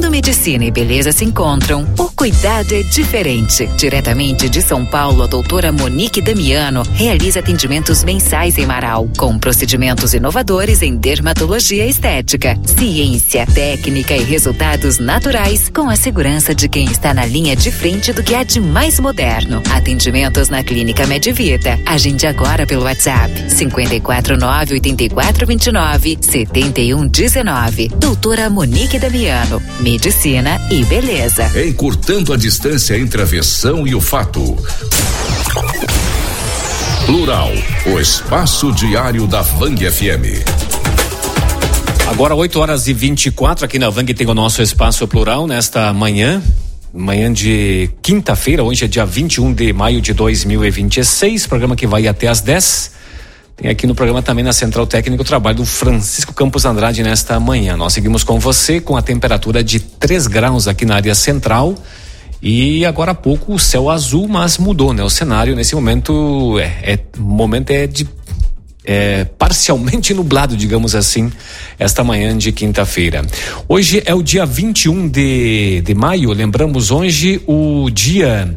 Quando medicina e beleza se encontram, o cuidado é diferente. Diretamente de São Paulo, a doutora Monique Damiano realiza atendimentos mensais em Marau, com procedimentos inovadores em dermatologia e estética, ciência, técnica e resultados naturais, com a segurança de quem está na linha de frente do que há de mais moderno. Atendimentos na Clínica Medvita. Agende agora pelo WhatsApp 549-8429-7119. Doutora Monique Damiano. Medicina e beleza. Encurtando a distância entre a versão e o fato. Plural, o espaço diário da Vang FM. Agora 8h24, aqui na Vang tem o nosso espaço plural nesta manhã de quinta-feira. Hoje é dia 21 de maio de 2026, programa que vai até às 10. Tem aqui no programa também na Central Técnica o trabalho do Francisco Campos Andrade nesta manhã. Nós seguimos com você com a temperatura de 3 graus aqui na área central e agora há pouco o céu azul, mas mudou, né? O cenário nesse momento é parcialmente nublado, digamos assim, esta manhã de quinta-feira. Hoje é o dia 21 de maio, lembramos hoje o dia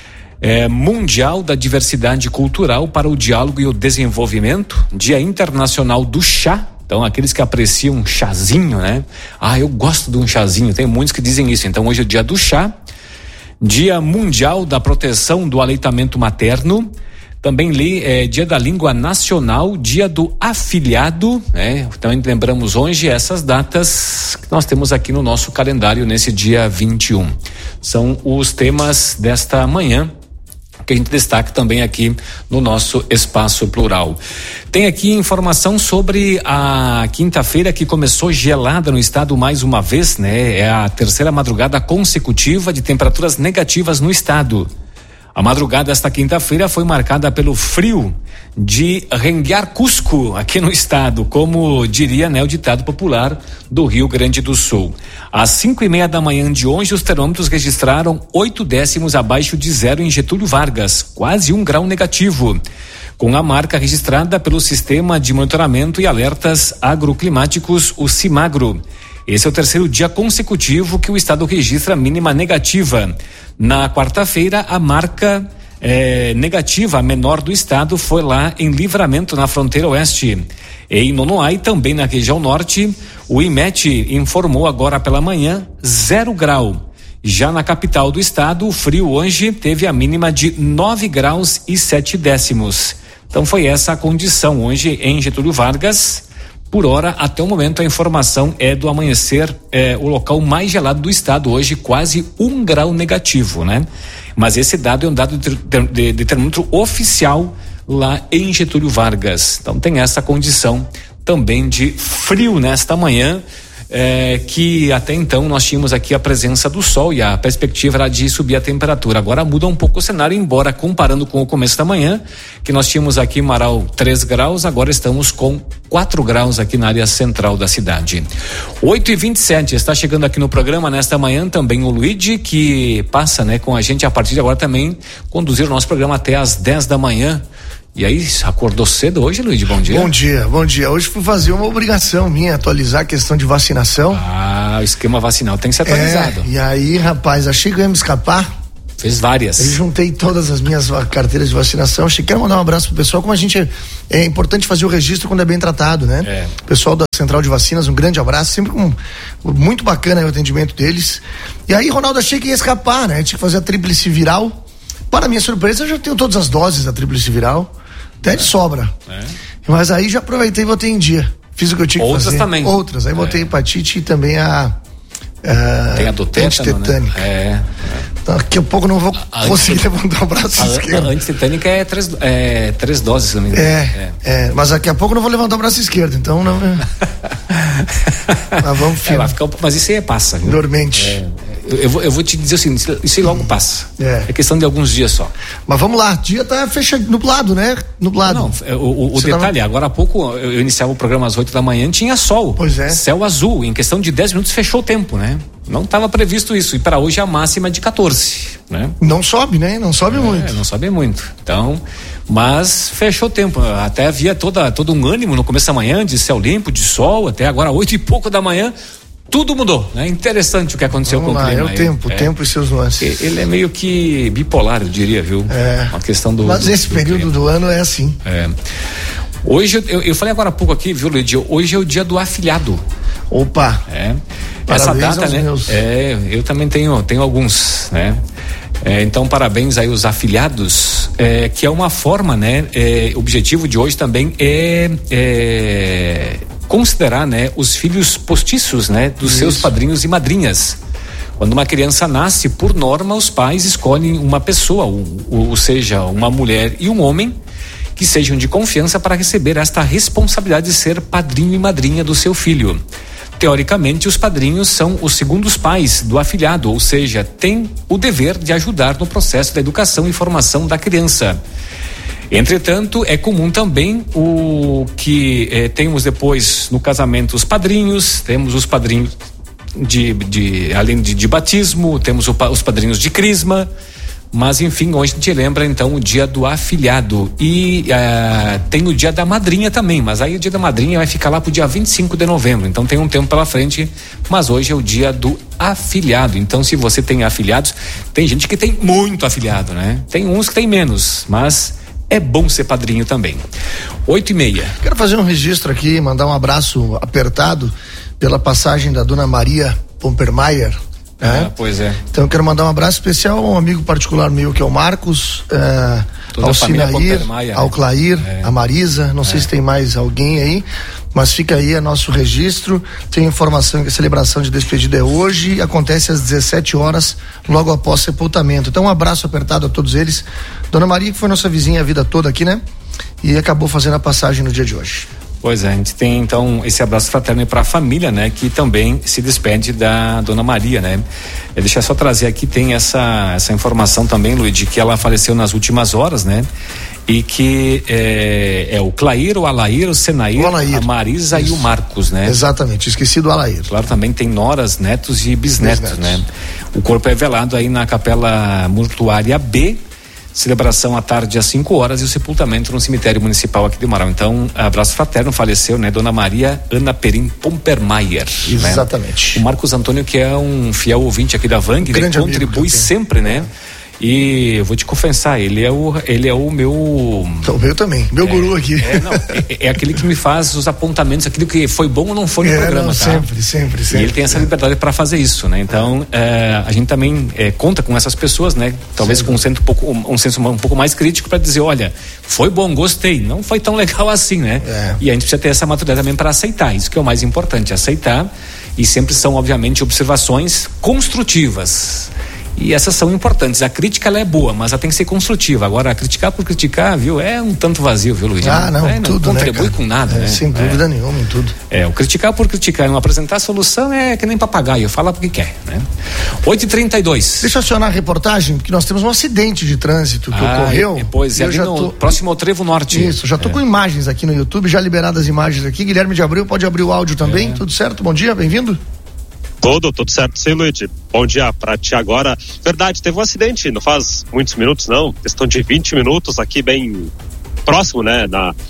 Mundial da Diversidade Cultural para o Diálogo e o Desenvolvimento, Dia Internacional do Chá. Então, aqueles que apreciam um chazinho, né? Eu gosto de um chazinho, tem muitos que dizem isso. Então, hoje é o dia do chá, Dia Mundial da Proteção do Aleitamento Materno, também Dia da Língua Nacional, Dia do Afiliado, né? Então, lembramos hoje essas datas que nós temos aqui no nosso calendário nesse dia 21. São os temas desta manhã que a gente destaca também aqui no nosso espaço plural. Tem aqui informação sobre a quinta-feira que começou gelada no estado mais uma vez, né? É a terceira madrugada consecutiva de temperaturas negativas no estado. A madrugada desta quinta-feira foi marcada pelo frio de Renguiar Cusco, aqui no estado, como diria, né, o ditado popular do Rio Grande do Sul. Às 5:30 da manhã de hoje, os termômetros registraram 8 décimos abaixo de zero em Getúlio Vargas, quase 1 grau negativo, com a marca registrada pelo Sistema de Monitoramento e Alertas Agroclimáticos, o CIMAGRO. Esse é o terceiro dia consecutivo que o estado registra mínima negativa. Na quarta-feira, a marca negativa, a menor do estado, foi lá em Livramento, na fronteira oeste. Em Nonoai, também na região norte, o IMET informou agora pela manhã 0 grau. Já na capital do estado, o frio hoje teve a mínima de 9 graus e 7 décimos. Então foi essa a condição hoje em Getúlio Vargas. Por hora, até o momento, a informação é do amanhecer, o local mais gelado do estado hoje, quase 1 grau negativo, né? Mas esse dado é um dado de termômetro oficial lá em Getúlio Vargas. Então tem essa condição também de frio nesta manhã, que até então nós tínhamos aqui a presença do sol e a perspectiva era de subir a temperatura. Agora muda um pouco o cenário, embora comparando com o começo da manhã, que nós tínhamos aqui em Marau 3 graus, agora estamos com 4 graus aqui na área central da cidade. 8h27, está chegando aqui no programa nesta manhã também o Luigi, que passa, né, com a gente a partir de agora também conduzir o nosso programa até às 10 da manhã. E aí, acordou cedo hoje, Luiz? Bom dia. Bom dia. Hoje fui fazer uma obrigação minha, atualizar a questão de vacinação. O esquema vacinal tem que ser atualizado. E aí, rapaz, achei que eu ia me escapar. Fez várias. Eu juntei todas as minhas carteiras de vacinação. Quero mandar um abraço pro pessoal. Como a gente é importante fazer o registro quando é bem tratado, né? Pessoal da Central de Vacinas, um grande abraço. Sempre muito bacana o atendimento deles. E aí, Ronaldo, achei que ia escapar, né? Tinha que fazer a tríplice viral. Para minha surpresa, eu já tenho todas as doses da tríplice viral. Até de sobra. Mas aí já aproveitei e botei em dia. Fiz o que eu tinha que fazer. Também. Outras. Aí botei hepatite e também tem a do tétano, né? Daqui a pouco não vou conseguir levantar o braço esquerdo. A antitetânica é 3 doses, se não me engano. Mas daqui a pouco eu não vou levantar o braço esquerdo, então não. Mas vamos vai ficar, mas isso aí passa. Viu? Dormente. Eu vou te dizer assim, isso aí logo passa. É questão de alguns dias só. Mas vamos lá, dia tá fechado, nublado, né? Nublado. Não, o detalhe, agora há pouco eu iniciava o programa às 8 da manhã, tinha sol. Pois é. Céu azul, em questão de 10 minutos fechou o tempo, né? Não estava previsto isso, e para hoje a máxima é de 14, né? Não sobe, né? Não sobe muito. Não sobe muito. Então, mas fechou o tempo, até havia todo um ânimo no começo da manhã, de céu limpo, de sol, até agora 8 e pouco da manhã, tudo mudou, né? Interessante o que aconteceu com o clima. É o tempo e seus nuances. Ele é meio que bipolar, eu diria, viu? Uma questão do... Mas esse período do ano é assim. Hoje, eu falei agora há pouco aqui, viu, Luiz? Hoje é o dia do afilhado. Opa! Essa data, né? Eu também tenho alguns, né? Então, parabéns aí aos afilhados, que é uma forma, né? O objetivo de hoje também é considerar, né, os filhos postiços, né, dos seus padrinhos e madrinhas. Quando uma criança nasce, por norma, os pais escolhem uma pessoa, ou seja, uma mulher e um homem, que sejam de confiança para receber esta responsabilidade de ser padrinho e madrinha do seu filho. Teoricamente, os padrinhos são os segundos pais do afilhado, ou seja, têm o dever de ajudar no processo da educação e formação da criança. Entretanto, é comum também o que temos depois no casamento os padrinhos, temos os padrinhos além de batismo, temos os padrinhos de crisma, mas enfim, hoje a gente lembra então o dia do afilhado e tem o dia da madrinha também, mas aí o dia da madrinha vai ficar lá pro dia 25 de novembro, então tem um tempo pela frente, mas hoje é o dia do afilhado. Então, se você tem afilhados, tem gente que tem muito afilhado, né? Tem uns que tem menos, mas é bom ser padrinho também. 8:30. Quero fazer um registro aqui, mandar um abraço apertado pela passagem da dona Maria Pompermayer. Pois é. Então eu quero mandar um abraço especial a um amigo particular meu, que é o Marcos, ao Sinair, ao Clair, a Marisa, não sei se tem mais alguém aí, mas fica aí nosso registro. Tem informação que a celebração de despedida é hoje, acontece às 17 horas, logo após sepultamento. Então um abraço apertado a todos eles. Dona Maria, que foi nossa vizinha a vida toda aqui, né? E acabou fazendo a passagem no dia de hoje. Pois é, a gente tem então esse abraço fraterno para a família, né? Que também se despede da dona Maria, né? Deixa eu só trazer aqui, tem essa informação também, Luiz, de que ela faleceu nas últimas horas, né? E que é o Clair, o Alair, o Senair, a Marisa e o Marcos, né? Exatamente, esqueci do Alair. Claro, também tem noras, netos e bisnetos, né? O corpo é velado aí na Capela Mortuária B, celebração à tarde às 5 horas e o sepultamento no cemitério municipal aqui de Marau. Então, abraço fraterno, faleceu, né? Dona Maria Ana Perim Pompermayer. Exatamente. Né? O Marcos Antônio, que é um fiel ouvinte aqui da Vang, ele contribui sempre, né? E eu vou te confessar, ele é o meu... O meu também, meu guru aqui. É aquele que me faz os apontamentos, aquilo que foi bom ou não foi no programa, não, tá? Sempre. E ele tem essa liberdade para fazer isso, né? Então, a gente também conta com essas pessoas, né? Talvez com um senso um pouco mais crítico para dizer, olha, foi bom, gostei, não foi tão legal assim, né? E a gente precisa ter essa maturidade também para aceitar, isso que é o mais importante, aceitar, e sempre são, obviamente, observações construtivas. E essas são importantes. A crítica, ela é boa, mas ela tem que ser construtiva. Agora, criticar por criticar, viu, é um tanto vazio, viu, Luiz? Não tudo, contribui com nada, né? Sem dúvida nenhuma, em tudo. O criticar por criticar, não apresentar a solução é que nem papagaio, fala porque quer, né? 8h32. Deixa eu acionar a reportagem, porque nós temos um acidente de trânsito que ocorreu. Pois é, ali próximo ao Trevo Norte. Isso, já tô com imagens aqui no YouTube, já liberadas as imagens aqui. Guilherme de Abreu, pode abrir o áudio também, tudo certo? Bom dia, bem-vindo. Tudo certo, sim, Luiz. Bom dia pra ti agora. Verdade, teve um acidente, não faz muitos minutos, não. Questão de 20 minutos aqui, bem próximo, né,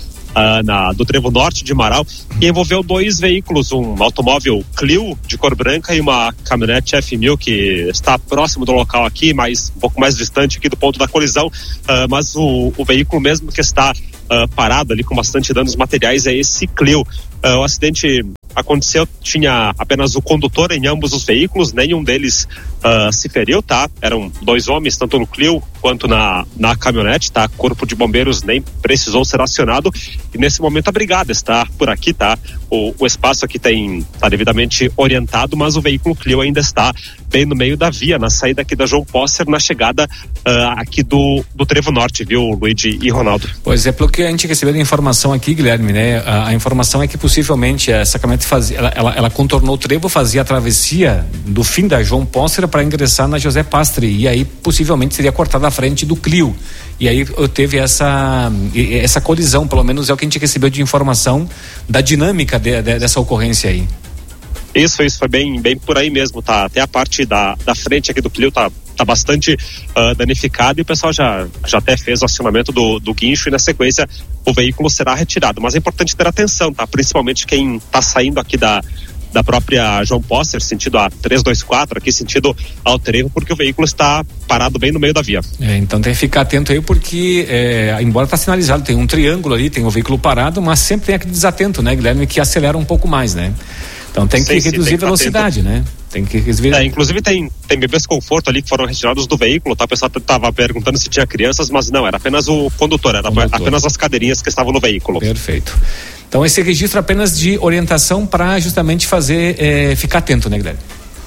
do Trevo Norte de Marau, e envolveu 2 veículos, um automóvel Clio de cor branca e uma caminhonete F1000 que está próximo do local aqui, mas um pouco mais distante aqui do ponto da colisão, mas o veículo mesmo que está parado ali com bastante danos materiais é esse Clio. O acidente aconteceu, tinha apenas o condutor em ambos os veículos, nenhum deles se feriu, tá? Eram 2 homens, tanto no Clio quanto na caminhonete, tá? Corpo de bombeiros nem precisou ser acionado, e nesse momento a brigada está por aqui, tá? O espaço aqui tá devidamente orientado, mas o veículo Clio ainda está bem no meio da via, na saída aqui da João Posser, na chegada aqui do Trevo Norte, viu, Luigi e Ronaldo? Pois é, pelo que a gente recebeu de informação aqui, Guilherme, né? A informação é que possivelmente essa caminhonete ela contornou o trevo, fazia a travessia do fim da João Posser para ingressar na José Pastre, e aí possivelmente seria cortada a frente do Clio, e aí teve essa colisão, pelo menos é o que a gente recebeu de informação da dinâmica dessa ocorrência aí. Isso foi bem por aí mesmo, tá? Até a parte da frente aqui do Clio tá bastante danificado, e o pessoal já até fez o acionamento do guincho, e na sequência o veículo será retirado. Mas é importante ter atenção, tá? Principalmente quem tá saindo aqui da da própria João Posser, sentido a 324, aqui sentido ao Trevo, porque o veículo está parado bem no meio da via. Então tem que ficar atento aí, porque embora está sinalizado, tem um triângulo ali, tem o veículo parado, mas sempre tem aquele desatento, né, Guilherme, que acelera um pouco mais, né? Então tem que reduzir a velocidade, né? Tem que reduzir. Inclusive tem bebês conforto ali que foram retirados do veículo, tá? O pessoal estava perguntando se tinha crianças, mas não, era apenas o condutor, apenas as cadeirinhas que estavam no veículo. Perfeito. Então esse registro apenas de orientação para justamente fazer ficar atento, né, Guilherme?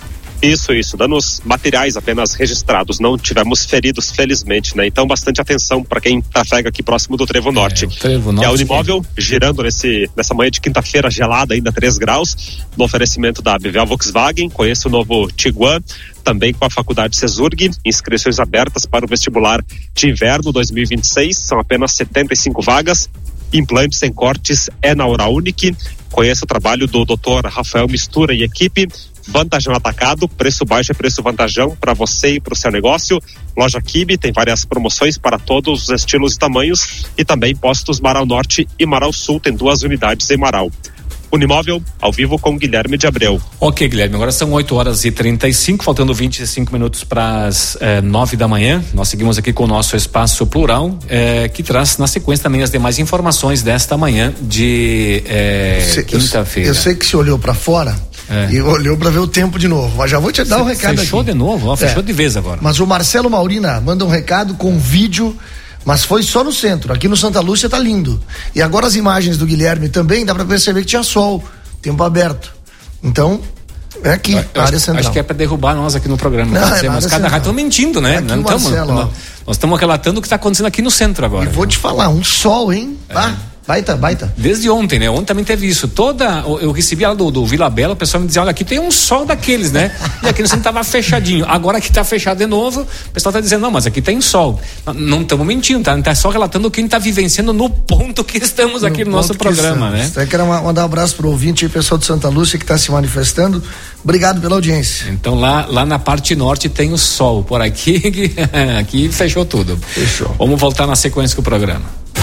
Isso, danos materiais apenas registrados, não tivemos feridos, felizmente, né? Então bastante atenção para quem trafega aqui próximo do Trevo Norte. Trevo Norte, é o Unimóvel girando nessa manhã de quinta-feira gelada, ainda 3 graus, no oferecimento da BVA Volkswagen. Conheça o novo Tiguan, também com a Faculdade Cesurg, inscrições abertas para o vestibular de inverno 2026, são apenas 75 vagas. Implantes sem cortes é na Uraunic. Conheça o trabalho do Dr. Rafael Mistura e equipe. Vantagão Atacado, preço baixo é preço vantajão para você e para o seu negócio. Loja Kibe tem várias promoções para todos os estilos e tamanhos, e também postos Marau Norte e Marau Sul, tem 2 unidades em Marau. Unimóvel, ao vivo com Guilherme de Abreu. Ok, Guilherme, agora são 8h35, faltando 25 minutos para as 9 da manhã. Nós seguimos aqui com o nosso Espaço Plural, que traz na sequência também as demais informações desta manhã de quinta-feira. Eu sei que você olhou para fora e olhou para ver o tempo de novo, mas já vou te dar um recado fechou aqui. De novo? Fechou de vez agora. Mas o Marcelo Maurina manda um recado com um vídeo, mas foi só no centro. Aqui no Santa Lúcia tá lindo. E agora as imagens do Guilherme também, dá para perceber que tinha sol, tempo aberto. Então, é aqui, na área central. Acho que é para derrubar nós aqui no programa. Não, mas cada rádio estão mentindo, né? Aqui nós estamos relatando o que está acontecendo aqui no centro agora. E vou te falar, um sol, hein? Baita. Desde ontem, né? Ontem também teve isso. Eu recebi lá do Vila Bela, o pessoal me dizia, olha, aqui tem um sol daqueles, né? E aqui no centro tava fechadinho. Agora aqui tá fechado de novo, o pessoal tá dizendo, não, mas aqui tem sol. Não estamos mentindo, tá? Tá só relatando o que a gente tá vivenciando no ponto que estamos aqui no nosso programa, né? Eu quero mandar um abraço pro ouvinte e pessoal de Santa Lúcia que tá se manifestando. Obrigado pela audiência. Então lá na parte norte tem o sol. Por aqui, aqui fechou tudo. Fechou. Vamos voltar na sequência com o programa.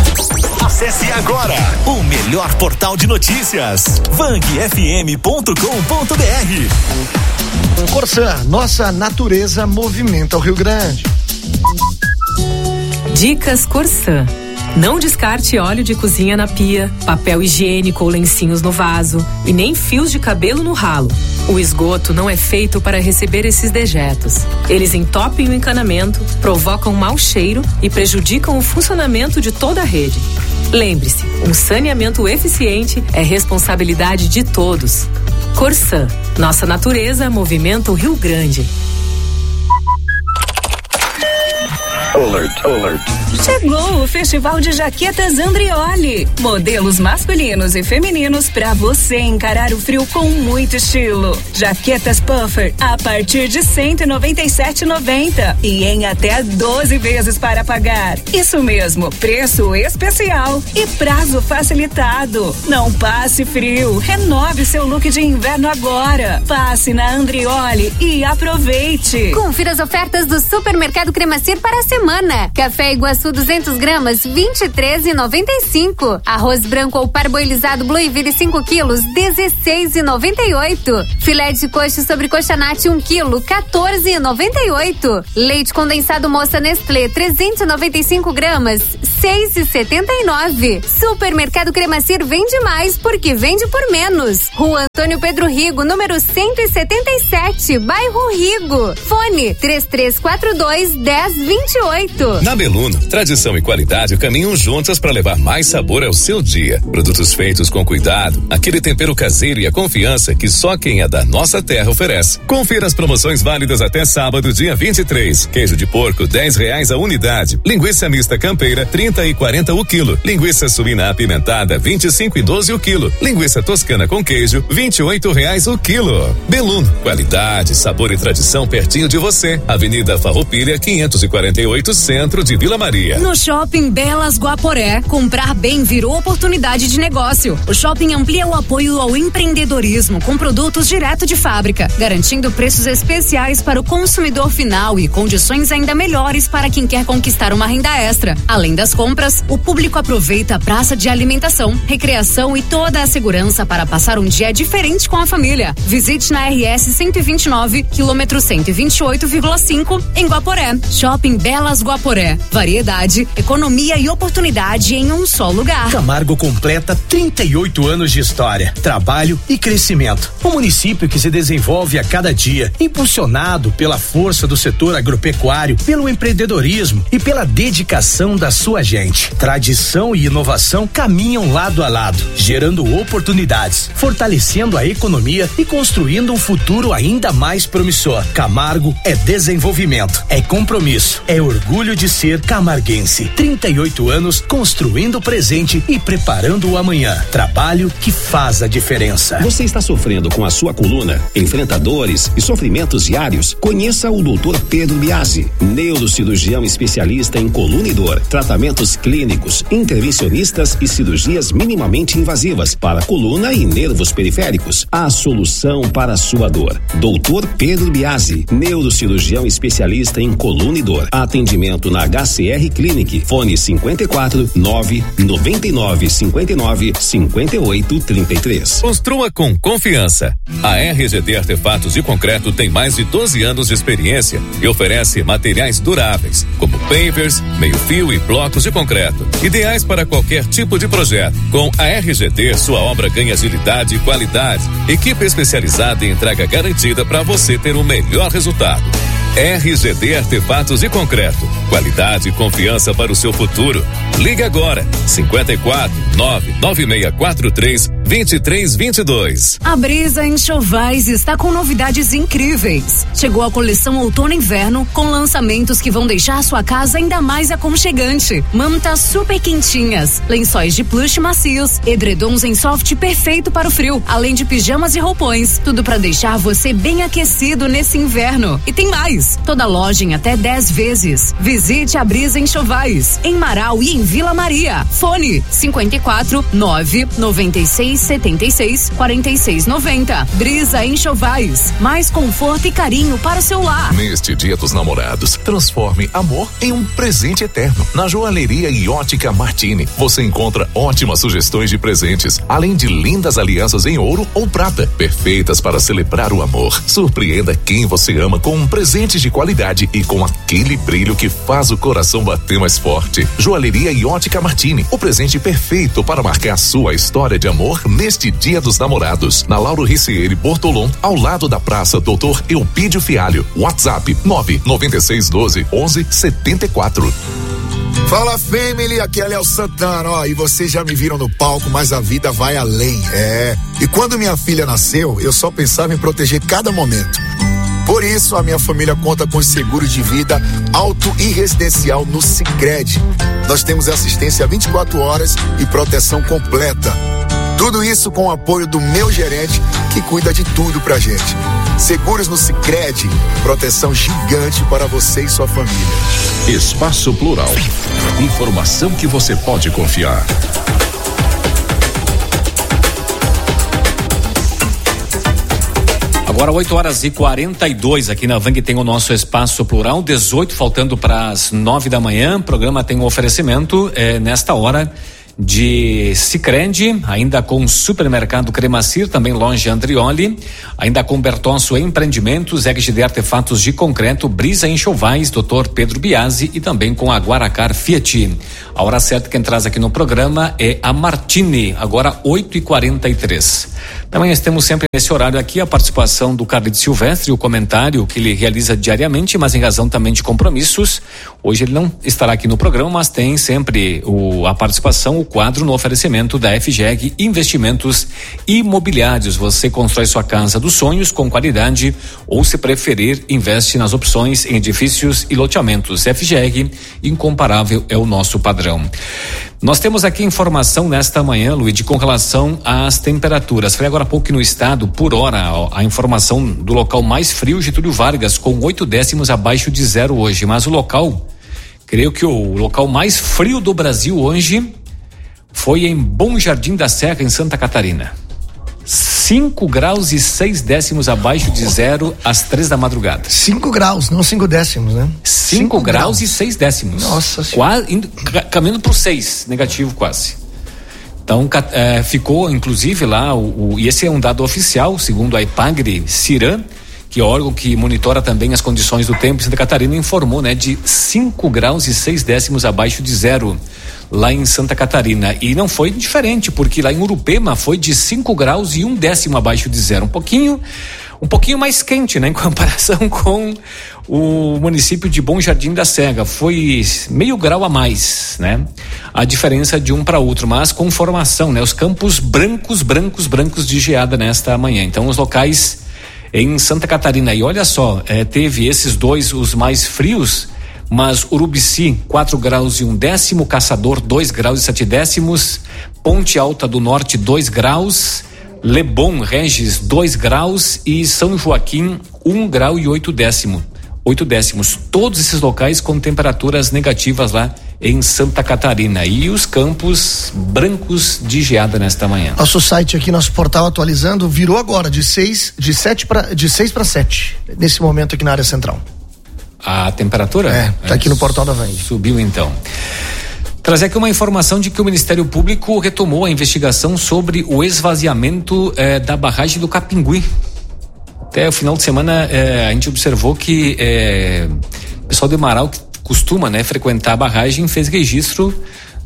Acesse agora o melhor portal de notícias, vangfm.com.br. Corsã, nossa natureza movimenta o Rio Grande. Dicas Corsã. Não descarte óleo de cozinha na pia, papel higiênico ou lencinhos no vaso e nem fios de cabelo no ralo. O esgoto não é feito para receber esses dejetos. Eles entopem o encanamento, provocam mau cheiro e prejudicam o funcionamento de toda a rede. Lembre-se, um saneamento eficiente é responsabilidade de todos. Corsã, nossa natureza movimenta o Rio Grande. Alert. Chegou o Festival de Jaquetas Andrioli. Modelos masculinos e femininos para você encarar o frio com muito estilo. Jaquetas puffer a partir de R$ 197,90 e em até 12 vezes para pagar. Isso mesmo, preço especial e prazo facilitado. Não passe frio, renove seu look de inverno agora. Passe na Andrioli e aproveite. Confira as ofertas do Supermercado Cremacir para a semana. Café Iguaçu 200 gramas, 23,95. Arroz branco ou parboilizado Blueville 5 quilos, 16,98. Filé de coxa sobre coxa nati 1 quilo, 14,98. Leite condensado Moça Nestlé 395 gramas, 6,79. Supermercado Cremacir vende mais porque vende por menos. Rua Antônio Pedro Rigo, número 177, bairro Rigo. Fone 3342-1028. Na Beluno, tradição e qualidade caminham juntas para levar mais sabor ao seu dia. Produtos feitos com cuidado, aquele tempero caseiro e a confiança que só quem é da nossa terra oferece. Confira as promoções válidas até sábado, dia 23. Queijo de porco, R$10 a unidade. Linguiça mista campeira, 30 e 40 o quilo. Linguiça suína apimentada, 25 e 12 o quilo. Linguiça toscana com queijo, R$28 o quilo. Beluno, qualidade Qualidade, sabor e tradição pertinho de você. Avenida Farroupilha 548, centro de Vila Maria. No Shopping Belas Guaporé, comprar bem virou oportunidade de negócio. O shopping amplia o apoio ao empreendedorismo com produtos direto de fábrica, garantindo preços especiais para o consumidor final e condições ainda melhores para quem quer conquistar uma renda extra. Além das compras, o público aproveita a praça de alimentação, recreação e toda a segurança para passar um dia diferente com a família. Visite na RS 129, quilômetro 128,5, em Guaporé. Shopping Belas Guaporé. Variedade, economia e oportunidade em um só lugar. Camargo completa 38 anos de história, trabalho e crescimento. Um município que se desenvolve a cada dia, impulsionado pela força do setor agropecuário, pelo empreendedorismo e pela dedicação da sua gente. Tradição e inovação caminham lado a lado, gerando oportunidades, fortalecendo a economia e construindo um futuro ainda mais promissor. Camargo é desenvolvimento, é compromisso, é orgulho de ser camarguense. 38 anos construindo o presente e preparando o amanhã. Trabalho que faz a diferença. Você está sofrendo com a sua coluna? Enfrenta dores e sofrimentos diários? Conheça o Dr. Pedro Biasi, neurocirurgião especialista em coluna e dor, tratamentos clínicos, intervencionistas e cirurgias minimamente invasivas para coluna e nervos periféricos. A solução para a sua dor. Dr. Pedro Biasi, neurocirurgião especialista em coluna e dor. Atendimento na HCR Clinic. Fone 54 999 59 58 33. Construa com confiança. A RGD Artefatos de Concreto tem mais de 12 anos de experiência e oferece materiais duráveis, como pavers, meio-fio e blocos de concreto, ideais para qualquer tipo de projeto. Com a RGD, sua obra ganha agilidade e qualidade. Equipe especializada em entrega garantida para você ter o melhor resultado. RGD Artefatos de Concreto. Qualidade e confiança para o seu futuro. Ligue agora. 54 99643 2322. A Brisa Enxovais está com novidades incríveis. Chegou a coleção Outono e Inverno com lançamentos que vão deixar a sua casa ainda mais aconchegante. Mantas super quentinhas, lençóis de plush macios, edredons em soft perfeito para o frio, além de pijamas e roupões. Tudo para deixar você bem aquecido nesse inverno. E tem mais. Toda loja em até 10 vezes. Visite a Brisa Enxovais em Marau e em Vila Maria. Fone 54 996 76 46 90. Brisa Enxovais. Mais conforto e carinho para o seu lar. Neste Dia dos Namorados, transforme amor em um presente eterno. Na Joalheria e Ótica Martini, você encontra ótimas sugestões de presentes, além de lindas alianças em ouro ou prata, perfeitas para celebrar o amor. Surpreenda quem você ama com um presente de qualidade e com aquele brilho que faz o coração bater mais forte. Joalheria e Ótica Martini, o presente perfeito para marcar sua história de amor neste Dia dos Namorados. Na Lauro Ricieri Bortolom, ao lado da Praça Doutor Eupídio Fialho. WhatsApp 99612 1174. Fala, family, aqui é Léo Santana, ó, e vocês já me viram no palco, mas a vida vai além, e quando minha filha nasceu, eu só pensava em proteger cada momento. Por isso, a minha família conta com seguro de vida auto e residencial no Sicredi. Nós temos assistência 24 horas e proteção completa. Tudo isso com o apoio do meu gerente, que cuida de tudo pra gente. Seguros no Sicredi, proteção gigante para você e sua família. Espaço Plural. Informação que você pode confiar. Agora 8h42 aqui na Vang tem o nosso Espaço Plural, 18 faltando para as 9 da manhã. O programa tem um oferecimento nesta hora de Sicredi, ainda com Supermercado Cremacir, também Loja Andrioli, ainda com Bertonso Empreendimentos, RGD Artefatos de Concreto, Brisa Enxovais, Dr. Pedro Biasi e também com a Guaracar Fiat. A hora certa quem traz aqui no programa é a Martini, agora 8h43. Também nós temos sempre nesse horário aqui a participação do Carlito Silvestre, o comentário que ele realiza diariamente, mas em razão também de compromissos. Hoje ele não estará aqui no programa, mas tem sempre a participação, o quadro no oferecimento da FGEG Investimentos Imobiliários. Você constrói sua casa dos sonhos com qualidade ou, se preferir, investe nas opções em edifícios e loteamentos. FGEG, incomparável é o nosso padrão. Nós temos aqui informação nesta manhã, Luiz, com relação às temperaturas. Falei agora há pouco que no estado, por hora, a informação do local mais frio, Getúlio Vargas, com 8 décimos abaixo de zero hoje. Mas o local, creio que o local mais frio do Brasil hoje foi em Bom Jardim da Serra, em Santa Catarina. 5 graus e 6 décimos abaixo de zero às 3 da madrugada. 5 graus, não 5 décimos, né? 5 graus e 6 décimos. Nossa Senhora. Quase, caminhando para o 6, negativo quase. Então, ficou, inclusive, lá, e esse é um dado oficial, segundo a Ipagre-Ciran, que é o órgão que monitora também as condições do tempo em Santa Catarina, informou, né, de 5 graus e 6 décimos abaixo de zero lá em Santa Catarina. E não foi diferente, porque lá em Urupema foi de 5 graus e 1 décimo abaixo de zero. Um pouquinho mais quente, né, em comparação com o município de Bom Jardim da Serra. Foi meio grau a mais, né? A diferença de um para outro, mas com formação, né? Os campos brancos de geada nesta manhã. Então, os locais em Santa Catarina. E olha só, teve esses dois, os mais frios, mas Urubici, 4 graus e 1 décimo, Caçador, 2 graus e 7 décimos, Ponte Alta do Norte, 2 graus, Lebon, Regis, 2 graus e São Joaquim, 1 grau e 8 décimos. Todos esses locais com temperaturas negativas lá em Santa Catarina. E os campos brancos de geada nesta manhã. Nosso site aqui, nosso portal atualizando, virou agora de 6 para 7, nesse momento aqui na área central. A temperatura? Tá aqui no portal da Vang. Subiu então. Trazer aqui uma informação de que o Ministério Público retomou a investigação sobre o esvaziamento da barragem do Capingui. Até o final de semana a gente observou que o pessoal de Marau, que costuma, né, frequentar a barragem, fez registro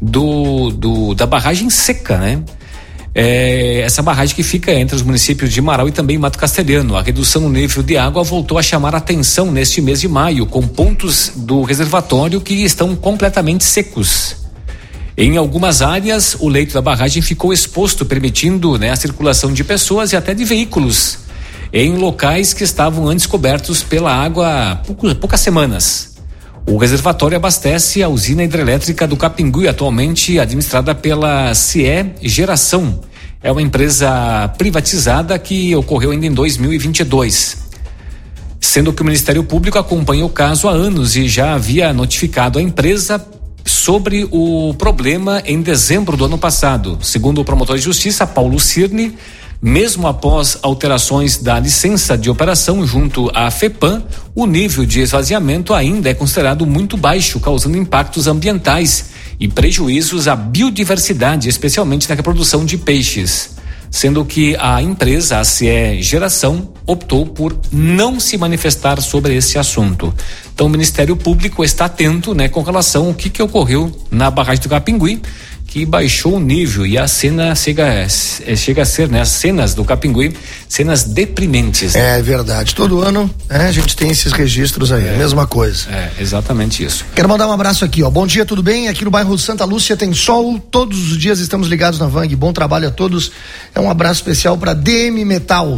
da barragem seca, né? Essa barragem que fica entre os municípios de Marau e também Mato Castelhano. A redução no nível de água voltou a chamar a atenção neste mês de maio, com pontos do reservatório que estão completamente secos. Em algumas áreas, o leito da barragem ficou exposto, permitindo, né, a circulação de pessoas e até de veículos em locais que estavam antes cobertos pela água há poucas semanas. O reservatório abastece a usina hidrelétrica do Capingui, atualmente administrada pela CIE Geração. É uma empresa privatizada que ocorreu ainda em 2022. Sendo que o Ministério Público acompanha o caso há anos e já havia notificado a empresa sobre o problema em dezembro do ano passado. Segundo o promotor de justiça, Paulo Cirne, mesmo após alterações da licença de operação junto à FEPAM, o nível de esvaziamento ainda é considerado muito baixo, causando impactos ambientais e prejuízos à biodiversidade, especialmente na reprodução de peixes. Sendo que a empresa, a CIE Geração, optou por não se manifestar sobre esse assunto. Então o Ministério Público está atento, né, com relação ao que ocorreu na barragem do Capingui, que baixou o nível, e a cena chega a ser, né, as cenas do Capingui, cenas deprimentes. Né? É verdade, todo ano, a gente tem esses registros aí, mesma coisa. Exatamente isso. Quero mandar um abraço aqui, ó, bom dia, tudo bem? Aqui no bairro Santa Lúcia tem sol, todos os dias estamos ligados na Vang, bom trabalho a todos. É um abraço especial para D-Metal,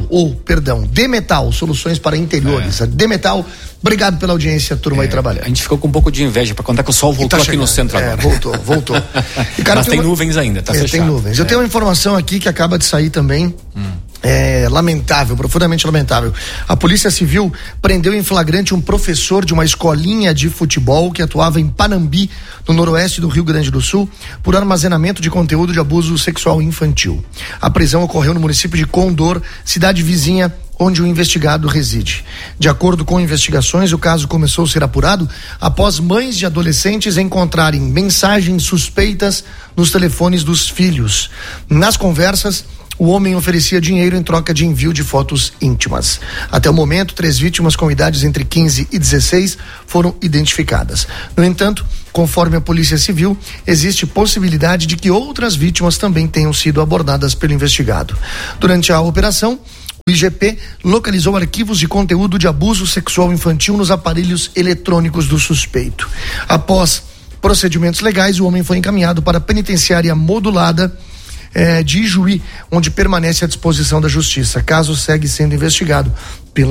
soluções para interiores. A D-Metal, obrigado pela audiência, turma aí trabalhando. A gente ficou com um pouco de inveja para contar que o sol voltou aqui no centro agora. Voltou. E, cara, mas tem nuvens ainda, tá fechado. Tem nuvens. Eu tenho uma informação aqui que acaba de sair também. Lamentável, profundamente lamentável. A Polícia Civil prendeu em flagrante um professor de uma escolinha de futebol que atuava em Panambi, no noroeste do Rio Grande do Sul, por armazenamento de conteúdo de abuso sexual infantil. A prisão ocorreu no município de Condor, cidade vizinha onde o investigado reside. De acordo com investigações, o caso começou a ser apurado após mães de adolescentes encontrarem mensagens suspeitas nos telefones dos filhos. Nas conversas, o homem oferecia dinheiro em troca de envio de fotos íntimas. Até o momento, 3 vítimas com idades entre 15 e 16 foram identificadas. No entanto, conforme a Polícia Civil, existe possibilidade de que outras vítimas também tenham sido abordadas pelo investigado. Durante a operação, o IGP localizou arquivos de conteúdo de abuso sexual infantil nos aparelhos eletrônicos do suspeito. Após procedimentos legais, o homem foi encaminhado para a penitenciária modulada de Ijuí, onde permanece à disposição da Justiça. Caso segue sendo investigado pela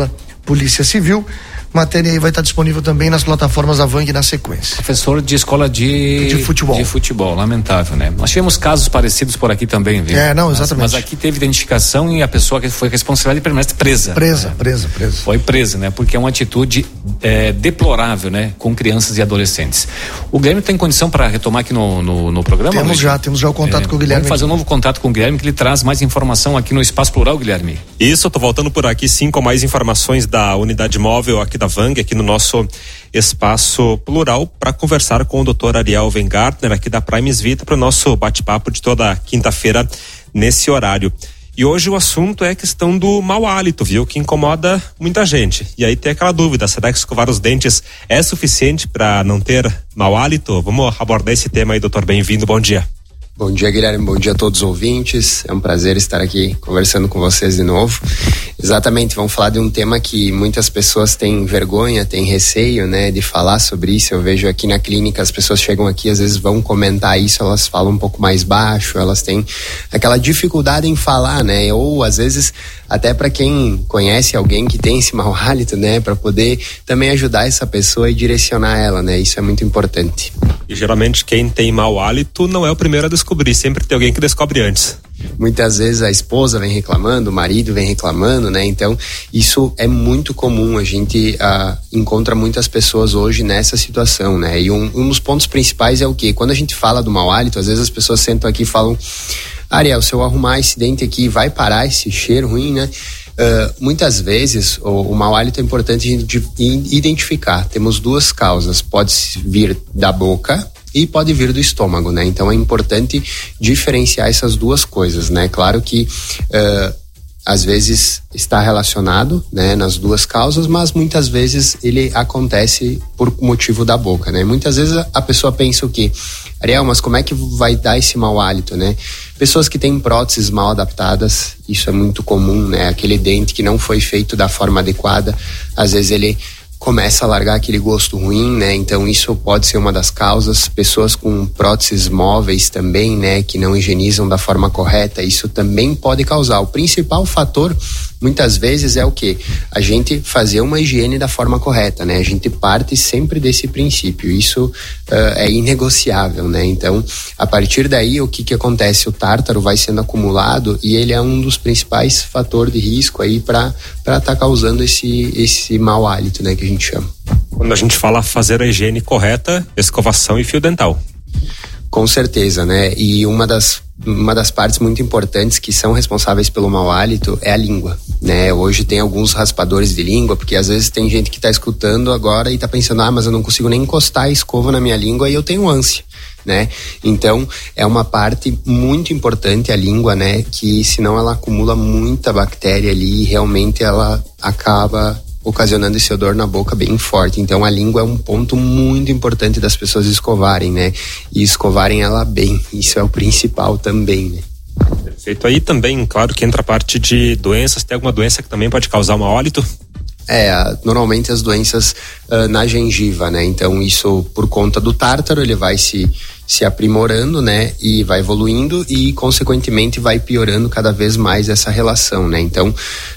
Polícia Civil. Matéria aí vai estar disponível também nas plataformas da Vang na sequência. Professor de escola de futebol, lamentável, né? Nós tivemos casos parecidos por aqui também, viu? Exatamente. Mas aqui teve identificação e a pessoa que foi responsável permanece presa. Presa. Foi presa, né? Porque é uma atitude deplorável, né? Com crianças e adolescentes. O Guilherme tem condição para retomar aqui no programa? Temos já o contato com o Guilherme. Vamos fazer um novo contato com o Guilherme, que ele traz mais informação aqui no Espaço Plural, Guilherme. Isso, eu tô voltando por aqui sim com mais informações da unidade móvel aqui da Vang, aqui no nosso Espaço Plural, para conversar com o Dr. Ariel Weingartner aqui da Primes Vita para o nosso bate-papo de toda quinta-feira nesse horário. E hoje o assunto é a questão do mau hálito, viu? Que incomoda muita gente. E aí tem aquela dúvida, será que escovar os dentes é suficiente para não ter mau hálito? Vamos abordar esse tema aí, doutor. Bem-vindo, bom dia. Bom dia, Guilherme, bom dia a todos os ouvintes, é um prazer estar aqui conversando com vocês de novo. Exatamente, vamos falar de um tema que muitas pessoas têm vergonha, têm receio, né, de falar sobre isso. Eu vejo aqui na clínica, as pessoas chegam aqui, às vezes vão comentar isso, elas falam um pouco mais baixo, elas têm aquela dificuldade em falar, né, ou às vezes até para quem conhece alguém que tem esse mau hálito, né, para poder também ajudar essa pessoa e direcionar ela, né, isso é muito importante. E geralmente quem tem mau hálito não é o primeiro a descobrir, sempre tem alguém que descobre antes. Muitas vezes a esposa vem reclamando, o marido vem reclamando, né? Então, isso é muito comum, a gente encontra muitas pessoas hoje nessa situação, né? E um dos pontos principais é o quê? Quando a gente fala do mau hálito, às vezes as pessoas sentam aqui e falam: Ariel, se eu arrumar esse dente aqui, vai parar esse cheiro ruim, né? Muitas vezes o mau hálito é importante a gente identificar. Temos duas causas, pode vir da boca e pode vir do estômago, né? Então é importante diferenciar essas duas coisas, né? Claro que às vezes está relacionado, né, nas duas causas, mas muitas vezes ele acontece por motivo da boca, né? Muitas vezes a pessoa pensa o quê? Ariel, mas como é que vai dar esse mau hálito, né? Pessoas que têm próteses mal adaptadas, isso é muito comum, né? Aquele dente que não foi feito da forma adequada, às vezes ele começa a largar aquele gosto ruim, né? Então isso pode ser uma das causas. Pessoas com próteses móveis também, né, que não higienizam da forma correta, isso também pode causar. O principal fator muitas vezes é o quê? A gente fazer uma higiene da forma correta, né? A gente parte sempre desse princípio, isso é inegociável, né? Então, a partir daí, o que acontece? O tártaro vai sendo acumulado e ele é um dos principais fatores de risco aí para tá causando esse mau hálito, né, que a gente chama. Quando a gente fala fazer a higiene correta, escovação e fio dental. Com certeza, né? E uma das partes muito importantes que são responsáveis pelo mau hálito é a língua, né? Hoje tem alguns raspadores de língua, porque às vezes tem gente que está escutando agora e está pensando, mas eu não consigo nem encostar a escova na minha língua e eu tenho ânsia, né? Então, é uma parte muito importante a língua, né? Que senão ela acumula muita bactéria ali e realmente ela acaba ocasionando esse odor na boca bem forte. Então a língua é um ponto muito importante das pessoas escovarem, né? E escovarem ela bem, isso é o principal também, né? Perfeito. Aí também, claro que entra a parte de doenças. Tem alguma doença que também pode causar mau hálito? Normalmente as doenças na gengiva, né? Então isso por conta do tártaro, ele vai se aprimorando, né? E vai evoluindo e consequentemente vai piorando cada vez mais essa relação, né? Então,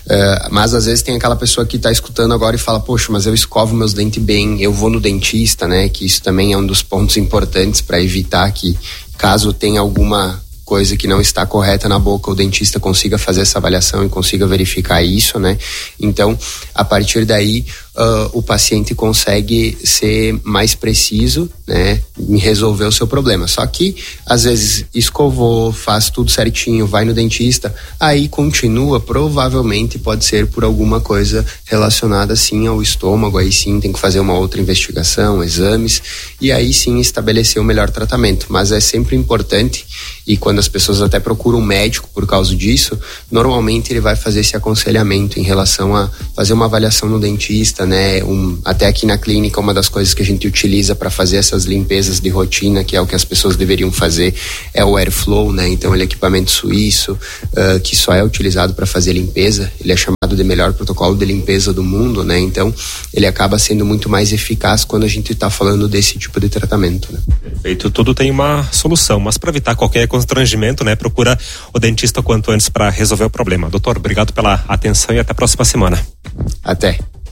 mas às vezes tem aquela pessoa que está escutando agora e fala, poxa, mas eu escovo meus dentes bem, eu vou no dentista, né? Que isso também é um dos pontos importantes para evitar que, caso tenha alguma coisa que não está correta na boca, o dentista consiga fazer essa avaliação e consiga verificar isso, né? Então, a partir daí, o paciente consegue ser mais preciso, né? Em resolver o seu problema. Só que, às vezes, escovou, faz tudo certinho, vai no dentista, aí continua, provavelmente pode ser por alguma coisa relacionada, sim, ao estômago, aí sim tem que fazer uma outra investigação, exames, e aí sim estabelecer o melhor tratamento. Mas é sempre importante, e quando as pessoas até procuram um médico por causa disso, normalmente ele vai fazer esse aconselhamento em relação a fazer uma avaliação no dentista, né? Até aqui na clínica, uma das coisas que a gente utiliza para fazer essas limpezas de rotina, que é o que as pessoas deveriam fazer, é o Airflow, né? Então ele é equipamento suíço, que só é utilizado para fazer limpeza, ele é chamado de melhor protocolo de limpeza do mundo, né? Então ele acaba sendo muito mais eficaz quando a gente está falando desse tipo de tratamento, né? Perfeito, tudo tem uma solução, mas para evitar qualquer constrangimento, né? Procura o dentista quanto antes para resolver o problema. Doutor, obrigado pela atenção e até a próxima semana. Até.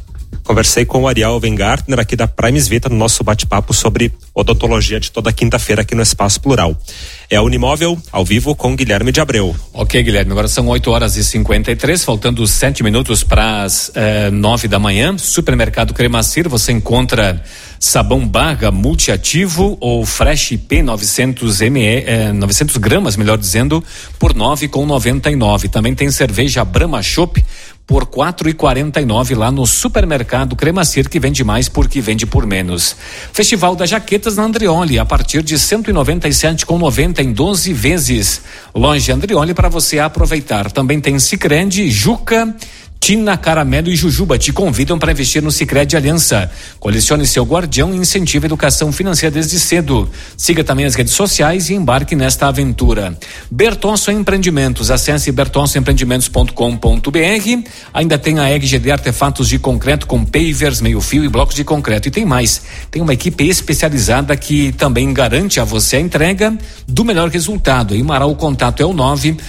Conversei com o Ariel Weingartner aqui da Primes Vita no nosso bate-papo sobre odontologia de toda quinta-feira aqui no Espaço Plural. É o Unimóvel, ao vivo com Guilherme de Abreu. Ok, Guilherme, agora são 8h53, faltando 7 minutos para as 9 da manhã. Supermercado Cremacir, você encontra sabão Barra multiativo ou Fresh IP 900 gramas, melhor dizendo, por 9,99. Também tem cerveja Brahma Chopp por 4,49 lá no Supermercado Cremacir, que vende mais porque vende por menos. Festival das Jaquetas na Andrioli, a partir de 197,90 em 12 vezes. Loja Andrioli para você aproveitar. Também tem Sicredi, Juca, Tina, Caramelo e Jujuba te convidam para investir no Sicredi Aliança. Colecione seu guardião e incentive a educação financeira desde cedo. Siga também as redes sociais e embarque nesta aventura. Bertosso Empreendimentos, acesse bertossoempreendimentos.com.br. Ainda tem a EGD Artefatos de Concreto com pavers, meio fio e blocos de concreto. E tem mais, tem uma equipe especializada que também garante a você a entrega do melhor resultado. Em Marau, o contato é o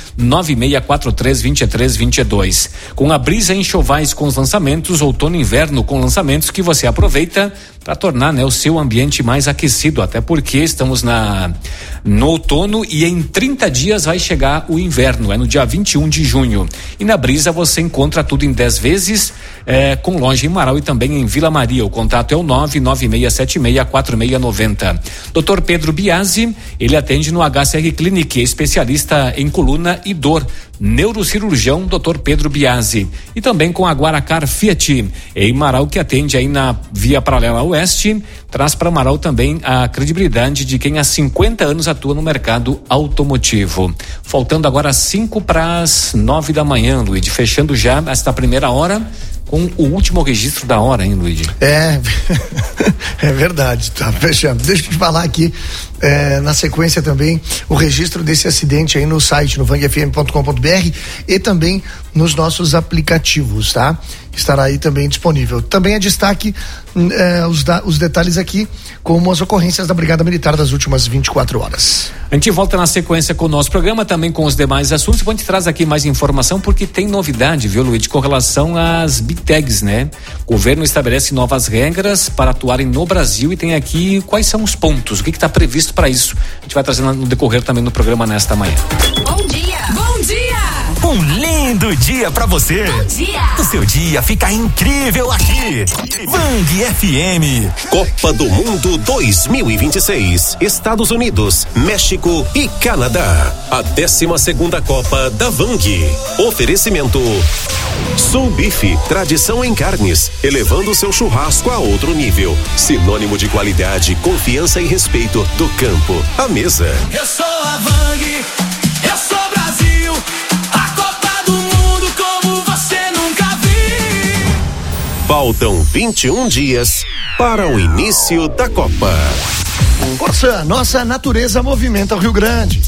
996432322. Com a Brisa Enxovais com os lançamentos, outono e inverno com lançamentos que você aproveita para tornar, o seu ambiente mais aquecido, até porque estamos no outono e em 30 dias vai chegar o inverno, no dia 21 de junho. E na Brisa você encontra tudo em 10 vezes, com loja em Marau e também em Vila Maria. O contato é o 996764690. Dr. Pedro Biasi, ele atende no HCR Clinic, especialista em coluna e dor. Neurocirurgião Dr. Pedro Biasi. E também com a Guaracar Fiat em Marau, que atende aí na Via Paralela Oeste, traz para Marau também a credibilidade de quem há 50 anos atua no mercado automotivo. Faltando agora 5:09 da manhã, Luiz, fechando já esta primeira hora com o último registro da hora, hein, Luiz? É verdade, tá fechando. Deixa eu te falar aqui, na sequência também, o registro desse acidente aí no site, no vangfm.com.br e também nos nossos aplicativos, tá? Estará aí também disponível. Também é destaque os detalhes aqui, como as ocorrências da Brigada Militar das últimas 24 horas. A gente volta na sequência com o nosso programa, também com os demais assuntos. A gente traz aqui mais informação porque tem novidade, viu, Luiz, com relação às Big Tags, né? O governo estabelece novas regras para atuarem no Brasil e tem aqui quais são os pontos, o que está previsto para isso. A gente vai trazendo no decorrer também no programa nesta manhã. Bom dia! Bom dia! Um lindo dia pra você. Bom dia! O seu dia fica incrível aqui. Vang FM. Copa do Mundo 2026. Estados Unidos, México e Canadá. A 12ª Copa da Vang. Oferecimento Sul Bife, tradição em carnes, elevando seu churrasco a outro nível. Sinônimo de qualidade, confiança e respeito do campo à mesa. Eu sou a Vang, eu sou Brasil. A Copa do Mundo como você nunca viu. Faltam 21 dias para o início da Copa. Corsã, nossa natureza movimenta o Rio Grande.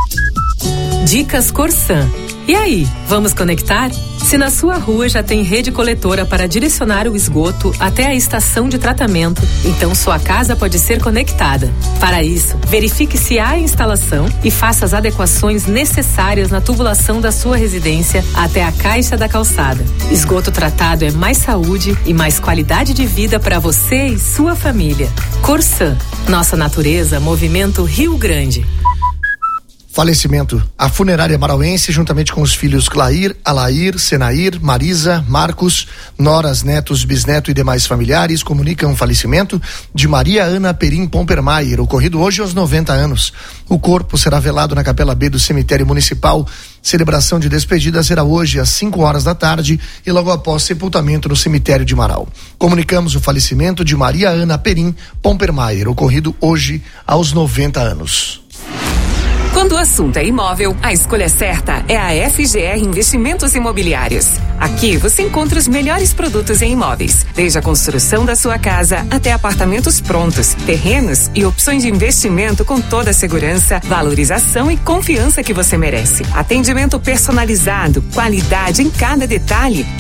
Dicas Corsã. E aí, vamos conectar? Se na sua rua já tem rede coletora para direcionar o esgoto até a estação de tratamento, então sua casa pode ser conectada. Para isso, verifique se há instalação e faça as adequações necessárias na tubulação da sua residência até a caixa da calçada. Esgoto tratado é mais saúde e mais qualidade de vida para você e sua família. Corsã, nossa natureza movimenta o Rio Grande. Falecimento. A funerária marauense, juntamente com os filhos Clair, Alair, Senair, Marisa, Marcos, noras, netos, bisneto e demais familiares, comunicam o falecimento de Maria Ana Perim Pompermaier, ocorrido hoje aos 90 anos. O corpo será velado na Capela B do Cemitério Municipal. Celebração de despedida será hoje às 5 horas da tarde e logo após sepultamento no cemitério de Marau. Comunicamos o falecimento de Maria Ana Perim Pompermaier, ocorrido hoje aos 90 anos. Quando o assunto é imóvel, a escolha certa é a FGR Investimentos Imobiliários. Aqui você encontra os melhores produtos em imóveis, desde a construção da sua casa até apartamentos prontos, terrenos e opções de investimento com toda a segurança, valorização e confiança que você merece. Atendimento personalizado, qualidade em cada detalhe